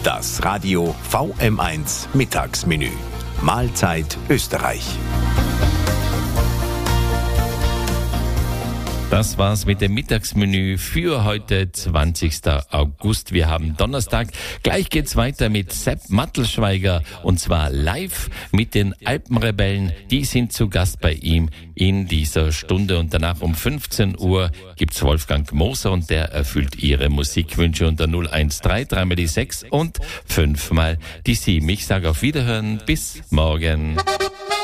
Das Radio VM1 Mittagsmenü. Mahlzeit Österreich. Das war's mit dem Mittagsmenü für heute, 20. August. Wir haben Donnerstag. Gleich geht's weiter mit Sepp Mattelschweiger und zwar live mit den Alpenrebellen. Die sind zu Gast bei ihm in dieser Stunde und danach um 15 Uhr gibt's Wolfgang Moser und der erfüllt Ihre Musikwünsche unter 013 3 mal die 6 und 5 mal die 7. Ich sage auf Wiederhören. Bis morgen.